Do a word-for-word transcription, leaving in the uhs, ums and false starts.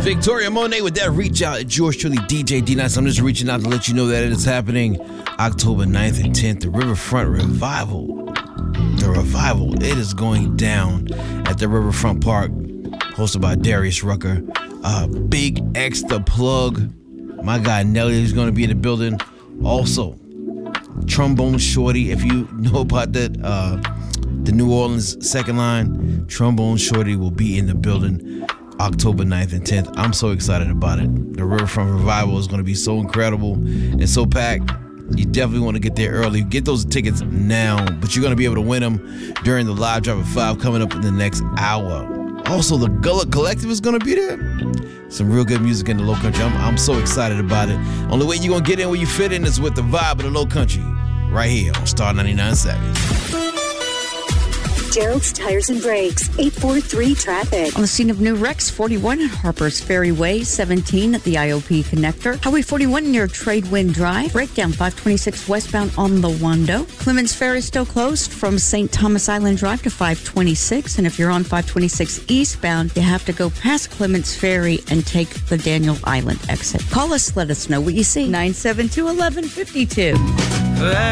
Victoria Monet with that reach out. It's yours truly, D J D-Nice. I'm just reaching out to let you know that it is happening October ninth and tenth. The Riverfront Revival. The Revival. It is going down at the Riverfront Park, hosted by Darius Rucker. Uh, big extra plug. My guy Nelly is going to be in the building. Also, Trombone Shorty. If you know about that, uh, the New Orleans second line, Trombone Shorty will be in the building October ninth and tenth. I'm so excited about it. The Riverfront Revival is going to be so incredible and so packed. You definitely want to get there early. Get those tickets now, but you're going to be able to win them during the live drive at five coming up in the next hour. Also, the Gullah Collective is going to be there. Some real good music in the Low Country. I'm, I'm so excited about it. Only way you're going to get in where you fit in is with the vibe of the Low Country. Right here on Star ninety-nine Savage. Gerald's Tires and Brakes, eight four three traffic. On the scene of new wrecks, forty-one at Harper's Ferry Way, seventeen at the I O P connector. Highway forty-one near Tradewind Drive. Breakdown five twenty-six westbound on the Wando. Clemens Ferry still closed from Saint Thomas Island Drive to five twenty-six. And if you're on five twenty-six eastbound, you have to go past Clemens Ferry and take the Daniel Island exit. Call us, let us know what you see. nine seven two, one one five two.